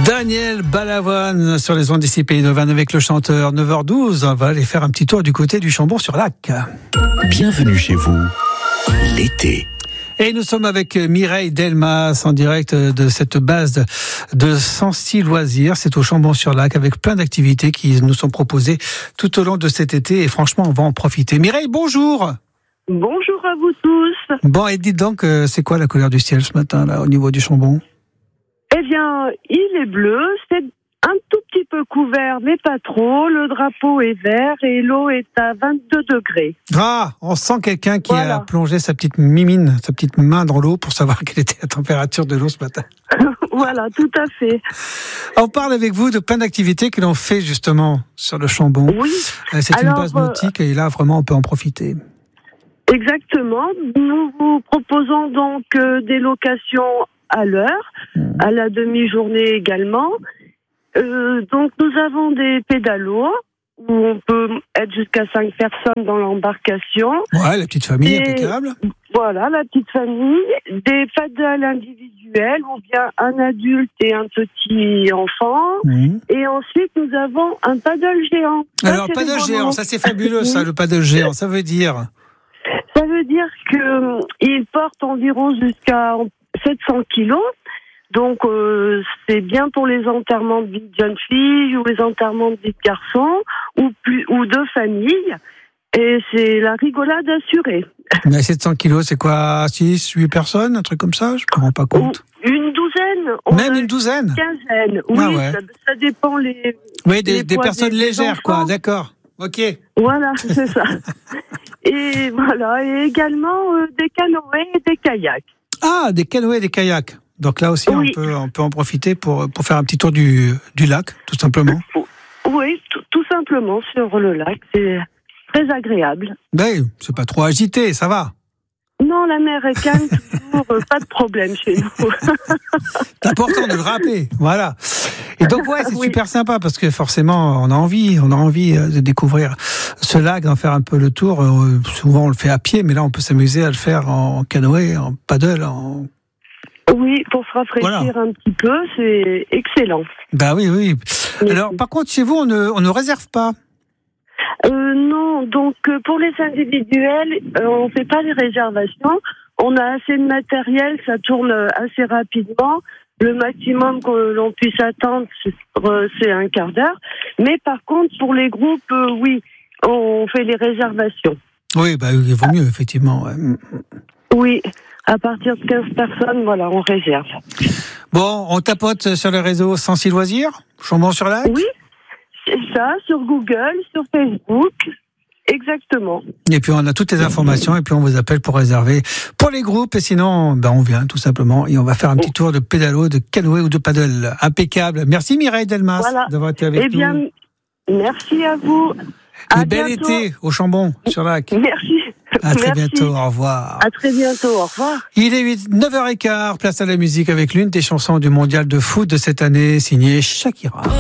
Daniel Balavoine sur les ondes d'ici Pays de Vannes avec le chanteur. 9h12, on va aller faire un petit tour du côté du Chambon-sur-Lac. Bienvenue chez vous, l'été. Et nous sommes avec Mireille Delmas en direct de cette base de Sancy Loisirs. C'est au Chambon-sur-Lac avec plein d'activités qui nous sont proposées tout au long de cet été et franchement on va en profiter. Mireille, bonjour. Bonjour à vous tous. Bon, et dites donc, c'est quoi la couleur du ciel ce matin là au niveau du Chambon ? Eh bien, il est bleu, c'est un tout petit peu couvert, mais pas trop. Le drapeau est vert et l'eau est à 22 degrés. Ah, on sent quelqu'un qui a plongé sa petite mimine, sa petite main dans l'eau pour savoir quelle était la température de l'eau ce matin. Voilà, tout à fait. On parle avec vous de plein d'activités que l'on fait justement sur le Chambon. Oui. C'est une base nautique et là vraiment on peut en profiter. Exactement. Nous vous proposons donc des locations à l'heure, à la demi-journée également. Donc nous avons des pédalos où on peut être jusqu'à 5 personnes dans l'embarcation. Ouais, la petite famille, impeccable. Voilà, la petite famille. Des paddles individuels ou bien un adulte et un petit enfant. Et ensuite nous avons un paddle géant. Alors paddle géant, ça c'est fabuleux ça, le paddle géant. Ça veut dire que il porte environ jusqu'à 700 kilos. Donc, c'est bien pour les enterrements de vie de jeunes filles ou les enterrements de vie de garçons ou de familles. Et c'est la rigolade assurée. Mais 700 kilos, c'est quoi, 6, 8 personnes, un truc comme ça? Je ne me rends pas compte. Une douzaine. Même une douzaine? Une quinzaine. Oui, ah ouais. ça dépend les. Oui, des personnes légères, quoi. D'accord. Ok. Voilà, c'est ça. Et voilà. Et également des canoës et des kayaks. Ah, des canoës et des kayaks. Donc là aussi, oui. on peut en profiter pour faire un petit tour du lac, tout simplement. Oui, tout simplement sur le lac. C'est très agréable. Ben, c'est pas trop agité, ça va. Non, la mer est calme, toujours, pas de problème chez nous. C'est important de le rappeler, voilà. Et donc ouais, c'est super sympa parce que forcément, on a envie de découvrir ce lac, d'en faire un peu le tour. Souvent, on le fait à pied, mais là, on peut s'amuser à le faire en canoë, en paddle, Oui, pour se rafraîchir un petit peu, c'est excellent. Bah oui. Alors, par contre, chez vous, on ne réserve pas. Non, donc pour les individuels, on fait pas les réservations. On a assez de matériel, ça tourne assez rapidement. Le maximum que l'on puisse attendre, c'est un quart d'heure. Mais par contre, pour les groupes, oui, on fait les réservations. Oui, bah il vaut mieux, effectivement. Ouais. Oui, à partir de 15 personnes, voilà, on réserve. Bon, on tapote sur les réseaux Sancy Loisirs, Chambon-sur-Lac. Oui, c'est ça, sur Google, sur Facebook. Exactement. Et puis on a toutes les informations et puis on vous appelle pour réserver pour les groupes et sinon on vient tout simplement et on va faire un petit tour de pédalo, de canoë ou de paddle. Impeccable. Merci Mireille Delmas d'avoir été avec nous. Eh bien, merci à vous. Bel été au Chambon sur Lac. Merci. À très bientôt, au revoir. À très bientôt, au revoir. Il est 9h15, place à la musique avec l'une des chansons du mondial de foot de cette année, signée Shakira.